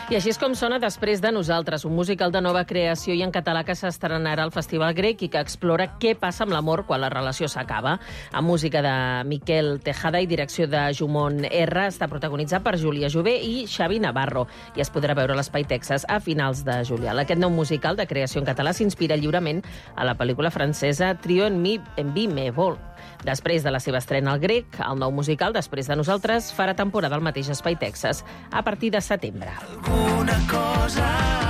I així és com sona Després de nosaltres, un musical de nova creació i en català que s'estrenarà al Festival Grec i que explora què passa amb l'amor quan la relació s'acaba. Amb música de Miquel Tejada i direcció de Jumon R, està protagonitzat per Júlia Jové i Xavi Navarro i es podrà veure a l'Espai Texas a finals de juliol. Aquest nou musical de creació en català s'inspira lliurement a la pel·lícula francesa Trio en vi me vol. Després de la seva estrena al Grec, el nou musical Després de nosaltres farà temporada al mateix Espai Texas a partir de setembre. Alguna cosa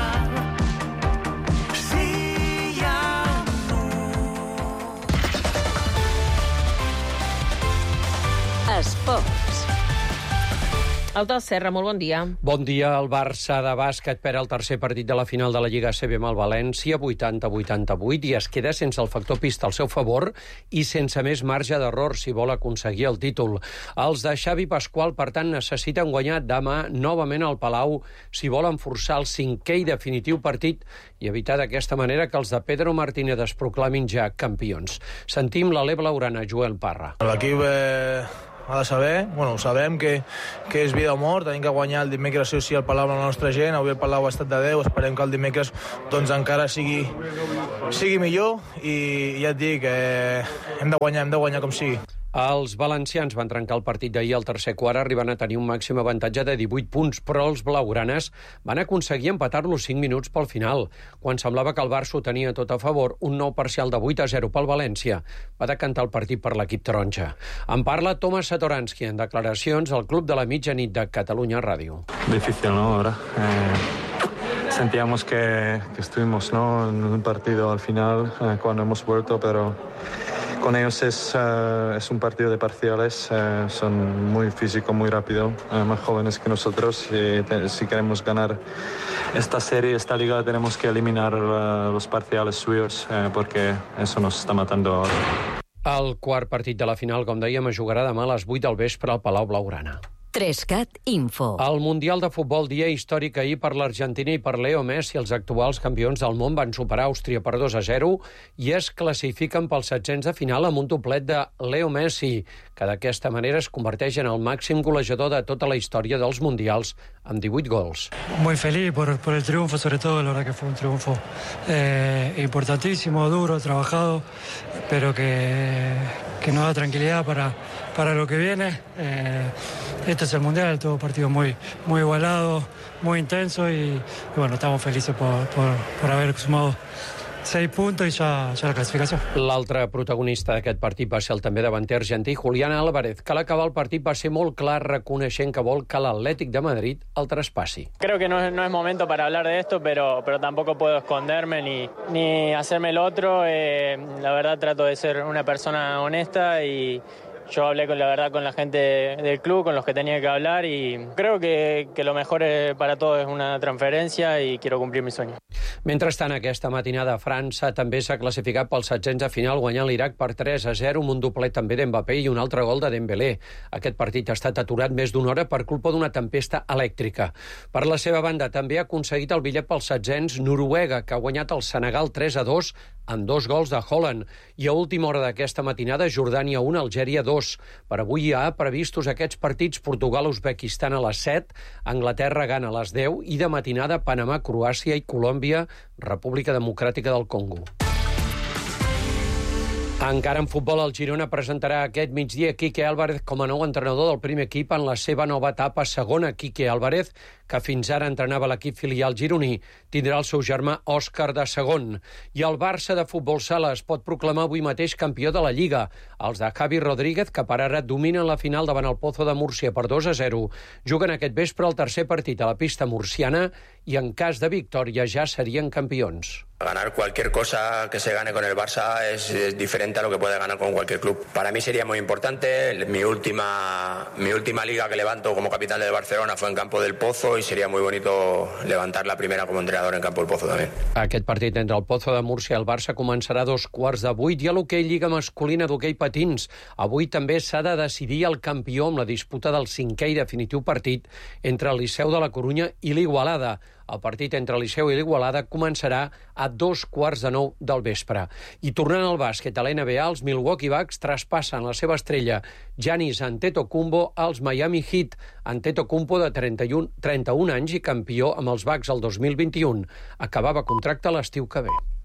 si hi ha Esports. Alta Serra, molt bon dia. Bon dia. El Barça de bàsquet perd el tercer partit de la final de la Lliga ACB amb el València, 80-88, i es queda sense el factor pista al seu favor i sense més marge d'error si vol aconseguir el títol. Els de Xavi Pasqual, per tant, necessiten guanyar demà novament al Palau si volen forçar el cinquè i definitiu partit i evitar d'aquesta manera que els de Pedro Martínez es proclamin ja campions. Sentim l'Alep Laurana, Joel Parra. L'equip ha de saber, ho sabem que és vida o mort, tenim que guanyar el dimecres sí al Palau amb la nostra gent, avui el Palau ha estat de 10, esperem que el dimecres doncs encara sigui millor i ja et dic, hem de guanyar com sigui. Els valencians van trencar el partit d'ahir al tercer quart, arribant a tenir un màxim avantatge de 18 punts, però els blaugranes van aconseguir empatar-lo 5 minuts pel final. Quan semblava que el Barça ho tenia tot a favor, un nou parcial de 8-0 pel València va decantar el partit per l'equip taronja. En parla Tomas Satoransky en declaracions al Club de la Mitjanit de Catalunya Ràdio. Difícil, ¿no? Ahora. Sentíamos que estuvimos, ¿no?, en un partido al final cuando hemos vuelto, pero con ellos es un partido de parciales, son muy físicos, muy rápido, más jóvenes que nosotros y si queremos ganar esta serie, esta liga, tenemos que eliminar los parciales suyos porque eso nos está matando ahora. El quart partit de la final, com dèiem, es jugarà demà a les 8 del vespre al Palau Blaugrana. 3cat Info. El Mundial de Futbol, dia històric ahir per l'Argentina i per Leo Messi, els actuals campions del món van superar Àustria per 2-0 i es classifiquen pels setzents de final amb un doblet de Leo Messi, que d'aquesta manera es converteix en el màxim golejador de tota la història dels Mundials, amb 18 gols. Muy feliz por el triunfo, sobre todo, la verdad que fue un triunfo importantísimo, duro, trabajado, pero que nos da tranquilidad para lo que viene. Este es el Mundial, todo partido muy igualado, muy intenso y bueno, estamos felices por haber sumado 6 puntos i ja la classificació. L'altre protagonista d'aquest partit va ser el també davanter argentí Julián Álvarez, que a l'acabar el partit va ser molt clar reconeixent que vol que l'Atlètic de Madrid el traspassi. Creo que no es momento para hablar de esto, pero tampoco puedo esconderme ni hacerme el otro. La verdad trato de ser una persona honesta y yo hablé con la gente del club, con los que tenía que hablar y creo que lo mejor para todos es una transferencia y quiero cumplir mi sueño. Mentrestant, aquesta matinada França també s'ha classificat pels setzents de final guanyant l'Iraq per 3-0 amb un doblet també d'Mbappé i un altre gol de Dembélé. Aquest partit ha estat aturat més d'una hora per culpa d'una tempesta elèctrica. Per la seva banda, també ha aconseguit el bitllet pels setzents Noruega, que ha guanyat el Senegal 3-2 amb 2 gols de Haaland. I a última hora d'aquesta matinada, Jordània 1, Algèria 2. Per avui hi ha previstos aquests partits Portugal-Uzbekistan a les 7, Anglaterra-Ghana a les 10 i de matinada Panamà, Croàcia i Colòmbia, República Democràtica del Congo. Encara en futbol, el Girona presentarà aquest migdia Quique Álvarez com a nou entrenador del primer equip en la seva nova etapa segona. Quique Álvarez, que fins ara entrenava l'equip filial gironí, tindrà el seu germà Òscar de segon. I el Barça de futbol sala es pot proclamar avui mateix campió de la Lliga. Els de Javi Rodríguez, que per ara dominen la final davant el Pozo de Múrcia per 2-0, juguen aquest vespre el tercer partit a la pista murciana i en cas de victòria ja serien campions. Ganar cualquier cosa que se gane con el Barça es diferente a lo que puede ganar con cualquier club. Para mí sería muy importante. Mi última liga que levanto como capitán del Barcelona fue en Campo del Pozo y sería muy bonito levantar la primera como entrenador en Campo del Pozo también. Aquest partit entre el Pozo de Múrcia i el Barça començarà a 7:15 i a l'hoquei Lliga masculina d'hoquei patins. Avui també s'ha de decidir el campió amb la disputa del cinquè i definitiu partit entre el Liceu de la Corunya i l'Igualada. El partit entre Liceu i l'Igualada començarà a 8:45 del vespre. I tornant al bàsquet, a l'NBA, els Milwaukee Bucks traspassen la seva estrella Giannis Antetokounmpo als Miami Heat. Antetokounmpo, de 31 anys i campió amb els Bucks el 2021, acabava contracte l'estiu que ve.